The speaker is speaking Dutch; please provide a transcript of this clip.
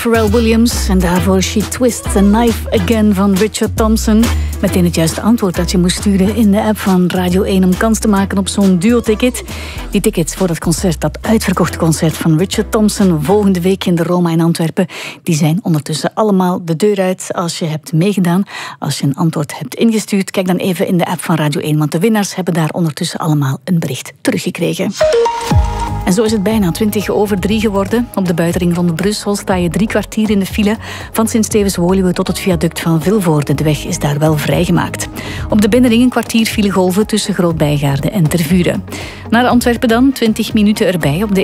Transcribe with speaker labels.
Speaker 1: Pharrell Williams en daarvoor She Twists the Knife Again van Richard Thompson. Meteen het juiste antwoord dat je moest sturen in de app van Radio 1 om kans te maken op zo'n duo-ticket. Die tickets voor dat concert, dat uitverkochte concert van Richard Thompson volgende week in de Roma in Antwerpen, die zijn ondertussen allemaal de deur uit als je hebt meegedaan. Als je een antwoord hebt ingestuurd, kijk dan even in de app van Radio 1, want de winnaars hebben daar ondertussen allemaal een bericht teruggekregen. En zo is het bijna 3:20 geworden. Op de buitenring van Brussel sta je 3 kwartier in de file van Sint-Stevens-Woluwe tot het viaduct van Vilvoorde. De weg is daar wel vrijgemaakt. Op de binnenring een kwartier filegolven tussen Groot-Bijgaarde en Tervuren. Naar Antwerpen dan, 20 minuten erbij op de